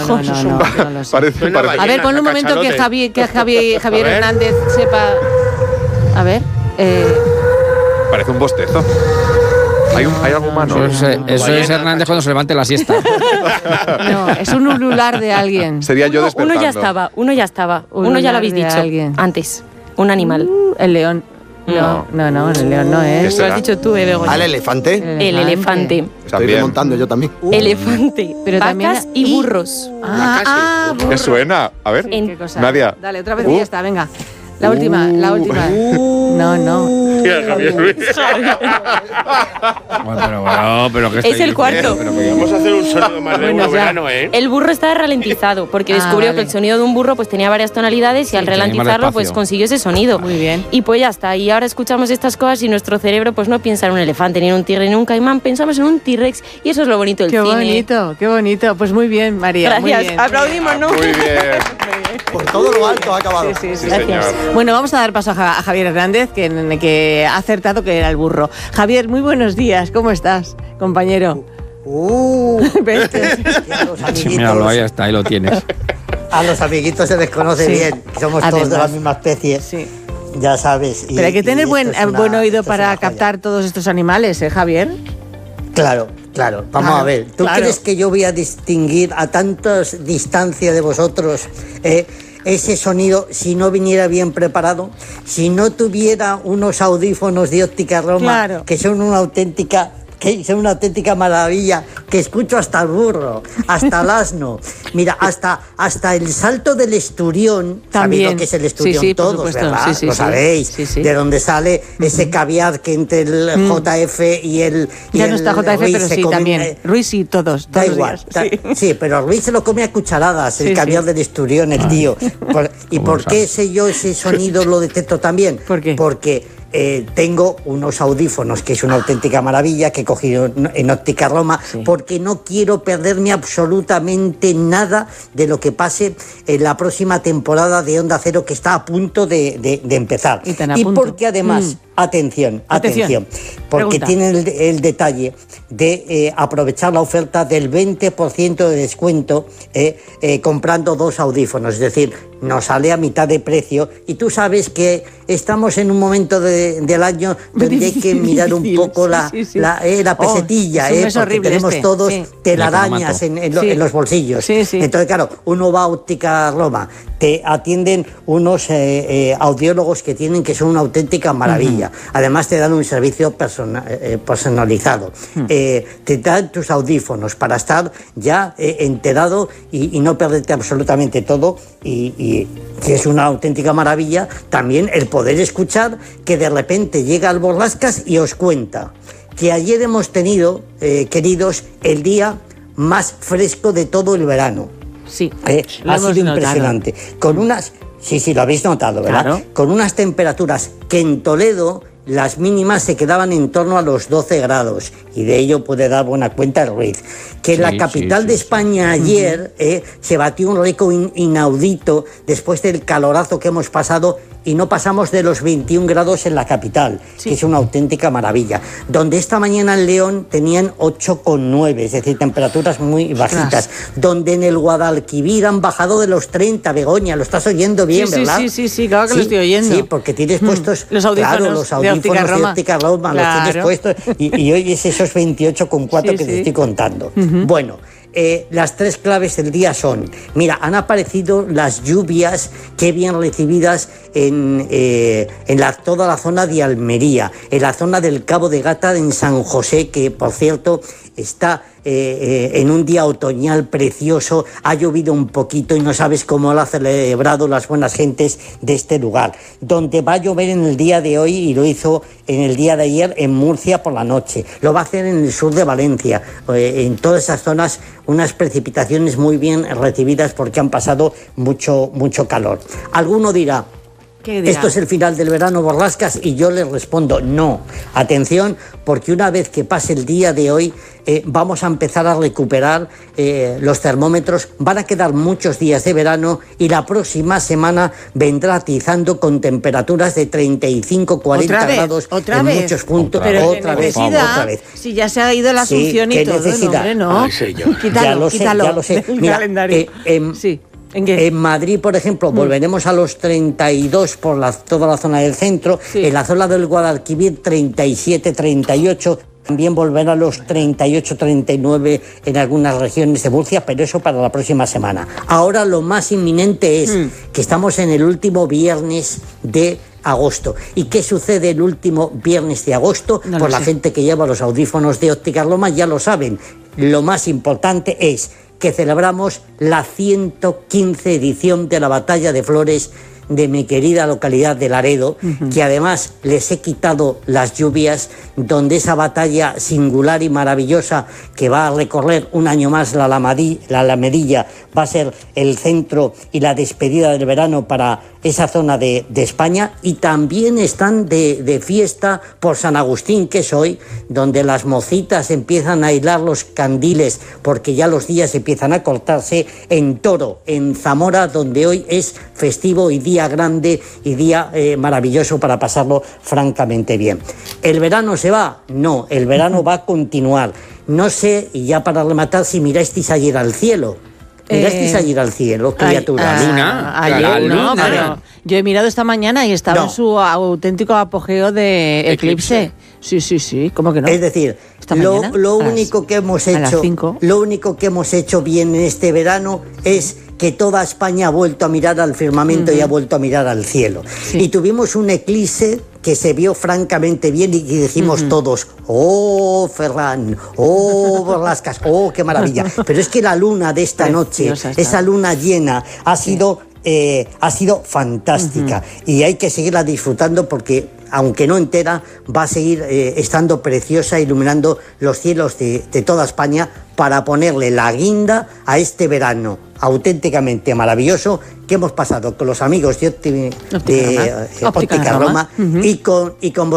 lejos. No lo sé. Parece. A ver, pon un momento que Javier Hernández sepa. A ver. Parece un bostezo. ¿Hay algo humano? Eso es Hernández cuando se levante la siesta. No, es un ulular de alguien. Sería yo despertando. Uno ya estaba. Uno ya lo habéis dicho antes. Un animal. El león. No, el león no es. Lo has dicho tú, Begoña. ¿Al elefante? El elefante. Estoy remontando yo también. Elefante. Pero vacas y burros. burros. ¿Qué suena? A ver, ¿Qué cosa? Nadia. Dale, otra vez y ya está, venga. La última. No. Javier Ruiz. Pero ¿qué Es el cuarto. Vamos a hacer un sonido más de verano, ¿eh? El burro está ralentizado porque descubrió que el sonido de un burro pues tenía varias tonalidades y al ralentizarlo pues consiguió ese sonido. Muy bien. Y pues ya está. Y ahora escuchamos estas cosas y nuestro cerebro pues no piensa en un elefante, ni en un tigre, ni en un caimán. Pensamos en un T-Rex y eso es lo bonito del cine. Qué bonito. Pues muy bien, María. Gracias. Muy bien. Aplaudimos, ¿no? Muy bien. Por todo lo alto ha acabado. Sí, señor. Bueno, vamos a dar paso a Javier Hernández, que ha acertado que era el burro. Javier, muy buenos días. ¿Cómo estás, compañero? Sí, míralo, ahí está, ahí lo tienes. A los amiguitos se les conoce bien, somos todos de la misma especie. Sí. Ya sabes. Pero hay que tener buen oído para captar todos estos animales, Javier. Claro. Vamos a ver. ¿Tú crees que yo voy a distinguir a tantas distancia de vosotros ese sonido si no viniera bien preparado? Si no tuviera unos audífonos de Óptica Roma, que son una auténtica maravilla, que escucho hasta el burro, hasta el asno, mira, hasta el salto del esturión. También. ¿Sabéis lo que es el esturión? Sí, todos, ¿verdad? Lo sabéis. Sí. De donde sale ese caviar que entre el JF y el ya no está JF, Ruiz pero sí, también. Ruiz y todos da igual. Sí, pero Ruiz se lo come a cucharadas, el caviar del esturión, el tío. ¿Y por qué sé yo ese sonido lo detecto también? ¿Por qué? Porque tengo unos audífonos, que es una auténtica maravilla, que he cogido en Óptica Roma, porque no quiero perderme absolutamente nada de lo que pase en la próxima temporada de Onda Cero, que está a punto de empezar. Y porque además, atención, porque tienen el detalle de aprovechar la oferta del 20% de descuento comprando dos audífonos, es decir, nos sale a mitad de precio, y tú sabes que estamos en un momento del año donde hay que mirar un poco la pesetilla, porque tenemos todos telarañas en los bolsillos. Entonces, claro, uno va a Óptica Roma, te atienden unos audiólogos que son una auténtica maravilla. Además te dan un servicio personalizado. Te dan tus audífonos para estar ya enterado y no perderte absolutamente todo, y que es una auténtica maravilla también el poder escuchar que de repente llega al Borrascas y os cuenta que ayer hemos tenido, queridos, el día más fresco de todo el verano. Sí, ha sido impresionante. Con unas, sí, lo habéis notado, ¿verdad? Claro. Con unas temperaturas que en Toledo las mínimas se quedaban en torno a los 12 grados, y de ello puede dar buena cuenta el Ruiz. Que en la capital de España ayer se batió un récord inaudito después del calorazo que hemos pasado, y no pasamos de los 21 grados en la capital, que es una auténtica maravilla. Donde esta mañana en León tenían 8,9, es decir, temperaturas muy bajitas. Donde en el Guadalquivir han bajado de los 30, Begoña, lo estás oyendo bien, ¿verdad? Sí, claro que lo estoy oyendo. Sí, porque tienes puestos los audífonos, los audífonos de Óptica Roma, los tienes puestos, y oyes esos 28,4 que te estoy contando. Bueno, las tres claves del día son, mira, han aparecido las lluvias, qué bien recibidas en toda la zona de Almería, en la zona del Cabo de Gata, en San José, que por cierto está en un día otoñal precioso. Ha llovido un poquito y no sabes cómo lo han celebrado las buenas gentes de este lugar. Donde va a llover en el día de hoy, y lo hizo en el día de ayer en Murcia por la noche. Lo va a hacer en el sur de Valencia. En todas esas zonas unas precipitaciones muy bien recibidas porque han pasado mucho calor. Alguno dirá, ¿Esto es el final del verano, Borrascas? Y yo les respondo, no. Atención, porque una vez que pase el día de hoy, vamos a empezar a recuperar los termómetros. Van a quedar muchos días de verano y la próxima semana vendrá atizando con temperaturas de 35, 40 grados en muchos puntos. Pero otra vez. Si ya se ha ido la Asunción y todo, necesidad. ¿no? Ay, señor. Quítalo. Ya lo sé. Mira, Sí. ¿En qué? En Madrid, por ejemplo, volveremos a los 32 por toda la zona del centro. Sí. En la zona del Guadalquivir, 37, 38. También volverá a los 38, 39 en algunas regiones de Murcia, pero eso para la próxima semana. Ahora lo más inminente es que estamos en el último viernes de agosto. ¿Y qué sucede el último viernes de agosto? Por la gente que lleva los audífonos de Ópticas Loma ya lo saben. Lo más importante es que celebramos la 115 edición de la Batalla de Flores de mi querida localidad de Laredo, que además les he quitado las lluvias, donde esa batalla singular y maravillosa que va a recorrer un año más la Alamedilla va a ser el centro y la despedida del verano para esa zona de España. Y también están de fiesta por San Agustín, que es hoy, donde las mocitas empiezan a hilar los candiles porque ya los días empiezan a cortarse, en Toro, en Zamora, donde hoy es festivo y día grande y día maravilloso para pasarlo francamente bien. ¿El verano se va? No, el verano va a continuar. No sé, y ya para rematar, si mirasteis ayer al cielo. ¿Mirasteis ayer al cielo, criaturas? Ayer, no, pero yo he mirado esta mañana y estaba en su auténtico apogeo de eclipse. Sí, ¿cómo que no? Es decir, lo único que hemos hecho bien en este verano es que toda España ha vuelto a mirar al firmamento y ha vuelto a mirar al cielo. Sí. Y tuvimos un eclipse que se vio francamente bien y dijimos todos, ¡oh, Ferran! ¡Oh, Borrascas! ¡Oh, qué maravilla! Pero es que la luna de esta noche, esa luna llena, ha sido fantástica y hay que seguirla disfrutando porque, aunque no entera, va a seguir estando preciosa, iluminando los cielos de toda España para ponerle la guinda a este verano auténticamente maravilloso que hemos pasado con los amigos de Ópticas Roma y con